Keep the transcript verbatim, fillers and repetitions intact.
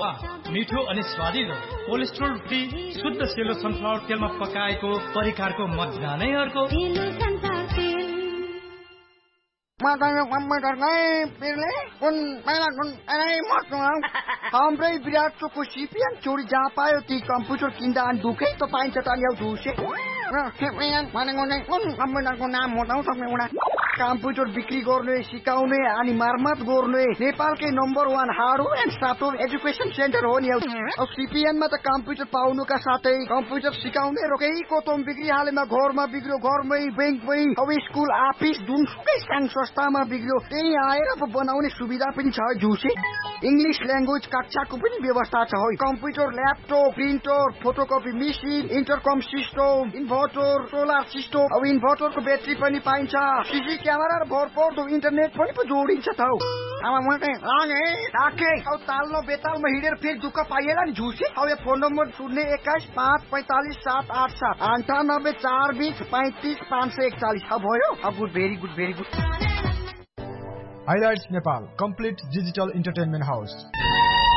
मिठो अनि स्वादिलो कोलेस्ट्रोल फ्री शुद्ध सेलो सनफ्लावर तेलमा पकाएको परिकारको मजा नै अर्को। हाम्रै विराट चोकको सिपिएन चोरी जहाँ पायो ती कम्प्युटर किन्दा अनि दुखै त पाइन्छ त ल्याउ झुसे कम्प्युटरको नाम बताउँ तपाईँ कम्प्युटर बिक्री गर्ने सिकाउने अनि मर्मत गर्ने नेपालकै number one hardware and software education centre हो नि। सिपिएनमा त कम्प्युटर पाउनुका साथै कम्प्युटर सिकाउने रोकै कोतम बिक्री हालेमा घरमा बिग्रियो घरमै बैंकमै अब स्कुल अफिस जुनसुकै साङ संस्थामा बिग्रियो त्यही आएर बनाउने सुविधा पनि छ झुसे। इंग्लिश ल्याङ्ग्वेज कक्षाको पनि व्यवस्था छ है। Computer laptop printer photocopy machine इन्टरकम system inverter solar system अब इन्भर्टरको ब्याट्री पनि पाइन्छ सिसी क्यामेरा र भरपर्दो इन्टरनेट पनि पो जोडिन्छ त हौ। अब म चाहिँ लागे राखे अब तालमा बेतालमा हिँडेर फेरि दुःख पाइएला नि झुसे। अब यो फोन नम्बर शून्य एक्काइस पाँच पैँतालिस सात आठ सात अन्ठानब्बे चार बिस पैँतिस पाँच सय एकचालिस अब भयो। अब good very good very good. Highlights Nepal complete digital entertainment house.